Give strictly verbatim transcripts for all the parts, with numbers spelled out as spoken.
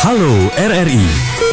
Halo R R I.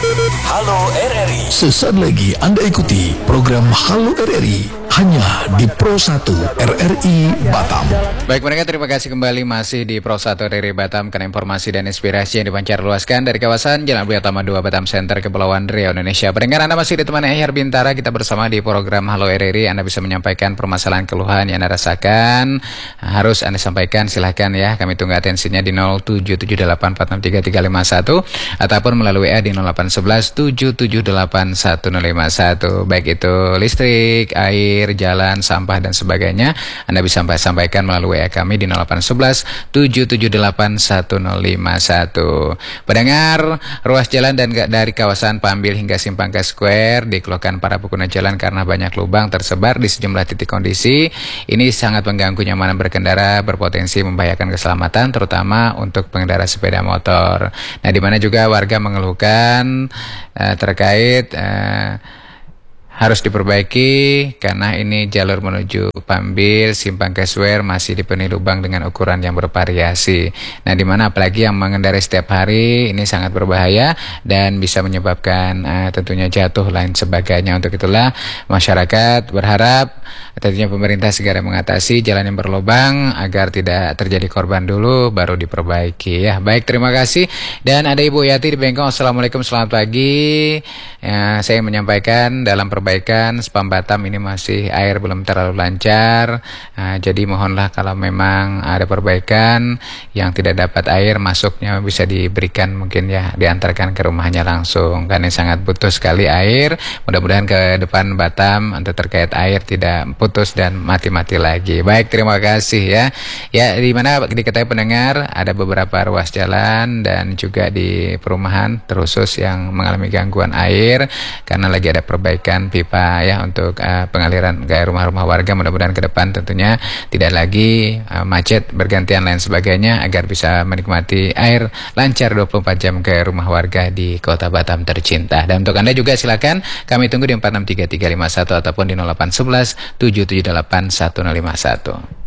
Halo R R I. Sesaat lagi Anda ikuti program Halo R R I hanya di Pro satu R R I Batam. Baik mereka, terima kasih kembali masih di Pro satu R R I Batam, karena informasi dan inspirasi yang dipancar luaskan dari kawasan Jalan Priyatama dua Batam Center, Kepulauan Riau, Indonesia. Pendengar, Anda masih ditemani Ahyar Bintara. Kita bersama di program Halo R R I. Anda bisa menyampaikan permasalahan keluhan yang Anda rasakan, harus Anda sampaikan, silahkan ya. Kami tunggu atensinya di nol tujuh tujuh delapan empat enam tiga tiga lima satu ataupun melalui W A di nol delapan satu satu tujuh tujuh delapan satu nol lima satu. Baik itu listrik, air, jalan, sampah dan sebagainya, Anda bisa sampaikan melalui W A kami di nol delapan satu satu tujuh tujuh delapan satu nol lima satu. Pendengar, ruas jalan dan dari kawasan Pambil hingga Simpangka Square dikeluhkan para pengguna jalan karena banyak lubang tersebar di sejumlah titik. Kondisi ini sangat mengganggu kenyamanan berkendara, berpotensi membahayakan keselamatan terutama untuk pengendara sepeda motor. Nah, di mana juga warga mengeluhkan uh, terkait uh, harus diperbaiki karena ini jalur menuju Pambil, Simpangka Square masih dipenuhi lubang dengan ukuran yang bervariasi. Nah, di mana apalagi yang mengendarai setiap hari ini sangat berbahaya dan bisa menyebabkan uh, tentunya jatuh lain sebagainya. Untuk itulah masyarakat berharap tentunya pemerintah segera mengatasi jalan yang berlubang agar tidak terjadi korban dulu baru diperbaiki ya. Baik, terima kasih. Dan ada Ibu Yati di Bengkong. Assalamualaikum, selamat pagi. Ya, saya menyampaikan dalam perbaikan Spam Batam ini masih air belum terlalu lancar. Nah, jadi mohonlah kalau memang ada perbaikan yang tidak dapat air masuknya bisa diberikan, mungkin ya diantarkan ke rumahnya langsung, karena sangat butuh sekali air. Mudah-mudahan ke depan Batam untuk terkait air tidak putus dan mati-mati lagi. Baik, terima kasih ya. Ya, di mana diketahui pendengar ada beberapa ruas jalan dan juga di perumahan terkhusus yang mengalami gangguan air karena lagi ada perbaikan pipa ya untuk uh, pengaliran ke rumah-rumah warga. Mudah-mudahan ke depan tentunya tidak lagi uh, macet bergantian lain sebagainya agar bisa menikmati air lancar dua puluh empat jam ke rumah warga di Kota Batam tercinta. Dan untuk Anda juga silakan kami tunggu di empat enam tiga tiga lima satu ataupun di nol delapan satu satu tujuh tujuh delapan satu nol lima satu.